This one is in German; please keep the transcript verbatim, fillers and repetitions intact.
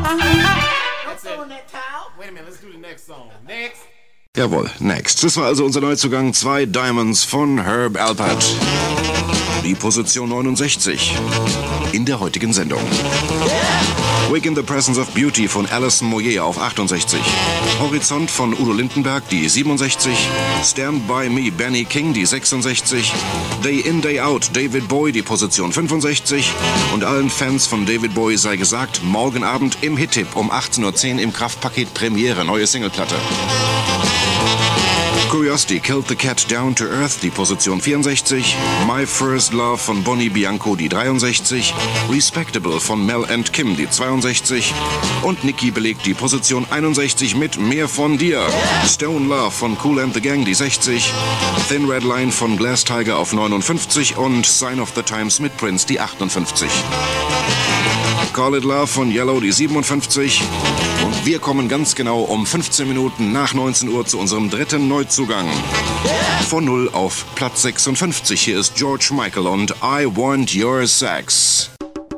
Wait a minute, let's do the next song. Next. Jawohl, next. Das war also unser Neuzugang, zwei Diamonds von Herb Alpert. Die Position neunundsechzig in der heutigen Sendung. Wake in the Presence of Beauty von Alison Moyet auf achtundsechzig. Horizont von Udo Lindenberg, die siebenundsechzig. Stand By Me, Benny King, die sechsundsechzig. Day In, Day Out, David Bowie, die Position fünfundsechzig. Und allen Fans von David Bowie sei gesagt, morgen Abend im Hit-Tipp um achtzehn Uhr zehn im Kraftpaket Premiere, neue Singleplatte. Curiosity, Killed the Cat Down to Earth, die Position vierundsechzig. My First Love von Bonnie Bianco, die dreiundsechzig. Respectable von Mel and Kim, die zweiundsechzig. Und Nicki belegt die Position einundsechzig mit Mehr von dir. Stone Love von Kool and the Gang, die sechzig. Thin Red Line von Glass Tiger auf neunundfünfzig. Und Sign of the Times mit Prince, die achtundfünfzig. Call It Love von Yellow, die siebenundfünfzig. Und wir kommen ganz genau um fünfzehn Minuten nach neunzehn Uhr zu unserem dritten Neuzugang. Von null auf Platz sechsundfünfzig. Hier ist George Michael und I Want Your Sex.